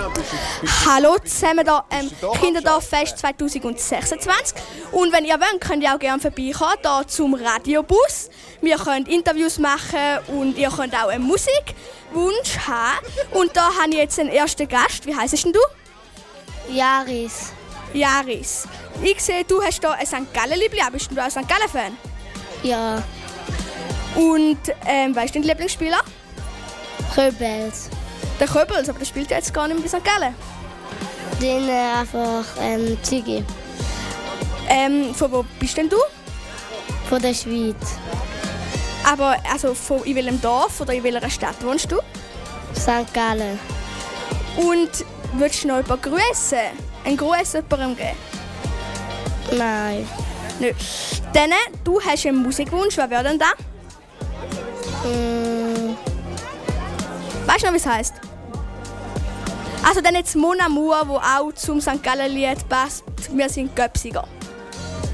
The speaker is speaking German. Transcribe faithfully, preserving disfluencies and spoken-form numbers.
Hallo zusammen da ähm, Kinderdorffest zwanzig sechsundzwanzig. Und wenn ihr wollt, könnt ihr auch gerne vorbeikommen hier zum Radiobus. Wir können Interviews machen und ihr könnt auch einen Musikwunsch haben. Und da habe ich jetzt einen ersten Gast. Wie heisst denn du? Jaris. Jaris. Ich sehe, du hast hier ein Sankt Gallen-Liebling. Bist du auch ein Sankt Gallen-Fan? Ja. Und ähm, wer ist dein Lieblingsspieler? Röbels. Der Köbels, aber der spielt ja jetzt gar nicht mehr bei Sankt Gallen. Den äh, einfach ähm, Züge. Ähm, von wo bist denn du? Von der Schweiz. Aber also von in welchem Dorf oder in welcher Stadt wohnst du? Sankt Gallen. Und würdest du noch jemanden grüßen? Einen Gruß jemandem geben? Nein. Nö. Dann, du hast einen Musikwunsch. Wer wäre denn da? Mm. Weißt du noch, wie es heisst? Also dann jetzt Mon Amour, wo auch zum Sankt Gallen-Lied passt. Wir sind Göpsiger.